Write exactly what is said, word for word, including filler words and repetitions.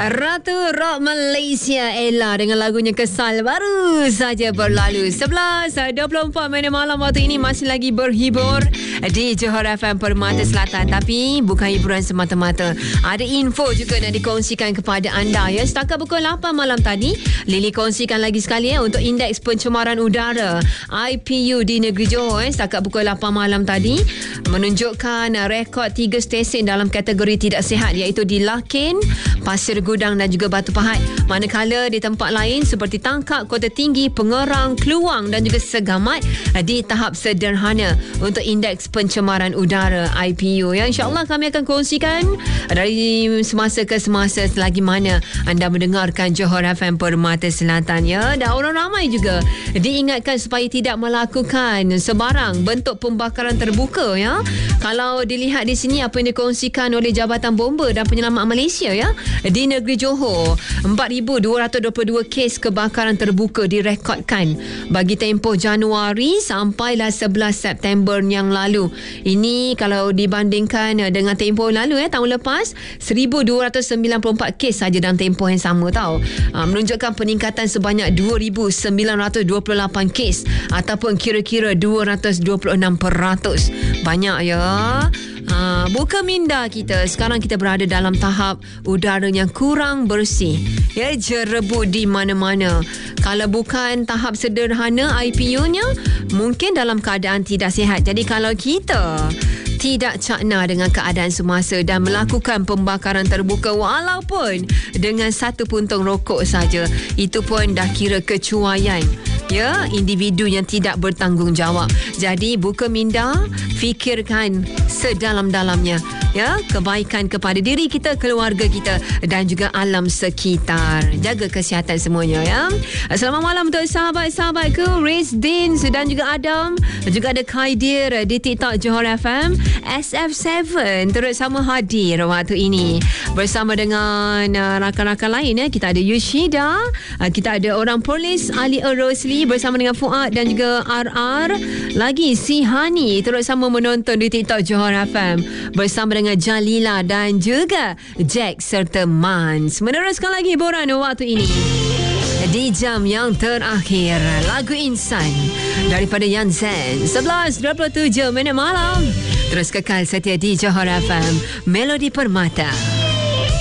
Ratu Rock Malaysia Ella dengan lagunya Kesal baru saja berlalu. sebelas dua puluh empat minit malam waktu ini masih lagi berhibur di Johor F M Permata Selatan. Tapi bukan hiburan semata-mata, ada info juga nak dikongsikan kepada anda ya. Setakat pukul lapan malam tadi, Lily kongsikan lagi sekali ya untuk indeks pencemaran udara I P U di negeri Johor eh, setakat pukul lapan malam tadi menunjukkan rekod tiga stesen dalam kategori tidak sihat, iaitu di Lakin, Pasir Gudang dan juga Batu Pahat. Manakala di tempat lain seperti Tangkak, Kota Tinggi, Pengerang, Kluang dan juga Segamat di tahap sederhana untuk indeks pencemaran udara I P U ya. InsyaAllah kami akan kongsikan dari semasa ke semasa selagi mana anda mendengarkan Johor F M Permata Selatan ya. Dan orang ramai juga diingatkan supaya tidak melakukan sebarang bentuk pembakaran terbuka ya. Kalau dilihat di sini apa yang dikongsikan oleh Jabatan Bomba dan Penyelamat Malaysia ya, di negeri Johor empat ribu dua ratus dua puluh dua kes kebakaran terbuka direkodkan bagi tempoh Januari sampailah sebelas September yang lalu. Ini kalau dibandingkan dengan tempoh lalu eh, tahun lepas seribu dua ratus sembilan puluh empat kes saja dalam tempoh yang sama tau. Ha, menunjukkan peningkatan sebanyak dua ribu sembilan ratus dua puluh lapan kes ataupun kira-kira dua ratus dua puluh enam peratus. Banyak ya. Ha, buka minda kita. Sekarang kita berada dalam tahap udara yang kurang bersih. Ya, jerebu di mana-mana. Kalau bukan tahap sederhana I P U-nya, mungkin dalam keadaan tidak sihat. Jadi kalau kita tidak cakna dengan keadaan semasa dan melakukan pembakaran terbuka walaupun dengan satu puntung rokok saja, itu pun dah kira kecuaian ya, individu yang tidak bertanggungjawab. Jadi buka minda, fikirkan sedalam-dalamnya ya, kebaikan kepada diri kita, keluarga kita dan juga alam sekitar. Jaga kesihatan semuanya ya. Selamat malam untuk sahabat-sahabatku Riz, Din dan juga Adam. Juga ada Khaidir di TikTok Johor F M. S F tujuh terus sama hadir waktu ini bersama dengan uh, rakan-rakan lain ya. Kita ada Yushida, uh, kita ada orang polis Ali Rosli bersama dengan Fuad dan juga R R. Lagi si Hani terus sama menonton di TikTok Johor F M bersama dengan Jalila dan juga Jack serta Mans. Meneruskan lagi hiburan waktu ini di jam yang terakhir, lagu Insan daripada Yanzen. sebelas dua puluh tujuh minit malam. Terus kekal setia di Johor F M, Melodi Permata.